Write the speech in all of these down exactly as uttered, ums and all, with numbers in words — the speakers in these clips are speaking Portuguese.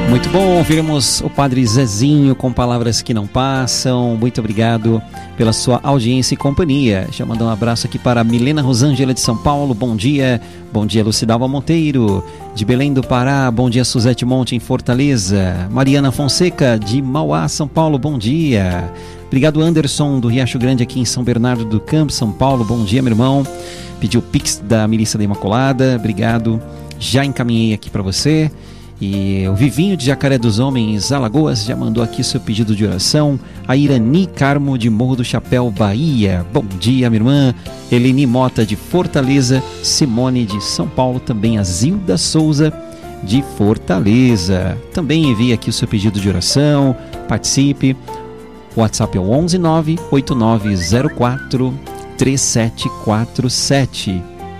Muito bom, ouvirmos o Padre Zezinho com palavras que não passam. Muito obrigado pela sua audiência e companhia. Já mandar um abraço aqui para Milena Rosângela de São Paulo, bom dia. Bom dia, Lucidalva Monteiro, de Belém do Pará. Bom dia, Suzete Monte, em Fortaleza. Mariana Fonseca, de Mauá, São Paulo, bom dia. Obrigado, Anderson, do Riacho Grande, aqui em São Bernardo do Campo, São Paulo. Bom dia, meu irmão. Pediu o Pix da Milícia da Imaculada, obrigado. Já encaminhei aqui para você. E o Vivinho de Jacaré dos Homens, Alagoas, já mandou aqui seu pedido de oração. A Irani Carmo de Morro do Chapéu, Bahia. Bom dia, minha irmã. Eleni Mota de Fortaleza. Simone de São Paulo. Também a Zilda Souza de Fortaleza. Também envie aqui o seu pedido de oração. Participe. O WhatsApp é o onze nove oito nove zero quatro três sete quatro sete.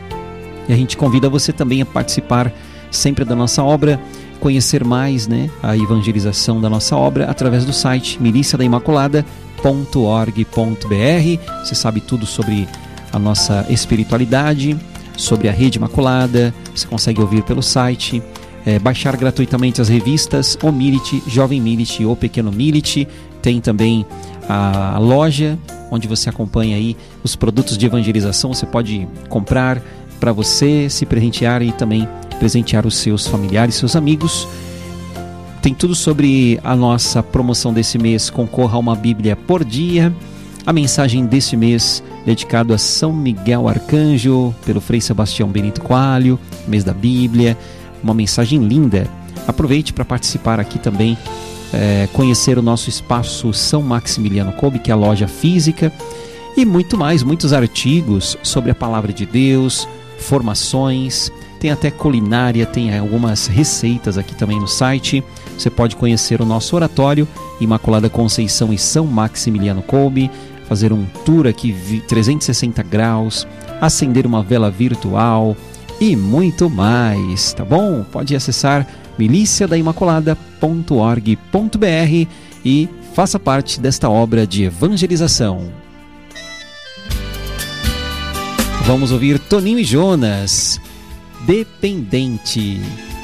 E a gente convida você também a participar sempre da nossa obra, conhecer mais, né, a evangelização da nossa obra através do site milícia da imaculada ponto org ponto br. Você sabe tudo sobre a nossa espiritualidade, sobre a Rede Imaculada. Você consegue ouvir pelo site, é, baixar gratuitamente as revistas O Milite, Jovem Milite ou Pequeno Milite. Tem também a loja onde você acompanha aí os produtos de evangelização. Você pode comprar para você se presentear e também presentear os seus familiares, seus amigos. Tem tudo sobre a nossa promoção desse mês. Concorra a uma Bíblia por dia. A mensagem desse mês dedicado a São Miguel Arcanjo, pelo Frei Sebastião Benito Coalho, mês da Bíblia. Uma mensagem linda. Aproveite para participar aqui também, é, conhecer o nosso espaço São Maximiliano Kolbe, que é a loja física, e muito mais, muitos artigos sobre a Palavra de Deus, formações, tem até culinária, tem algumas receitas aqui também no site. Você pode conhecer o nosso oratório Imaculada Conceição e São Maximiliano Kolbe, fazer um tour aqui trezentos e sessenta graus, acender uma vela virtual e muito mais, tá bom? Pode acessar milícia da imaculada ponto org ponto br e faça parte desta obra de evangelização. Vamos ouvir Toninho e Jonas, Dependente.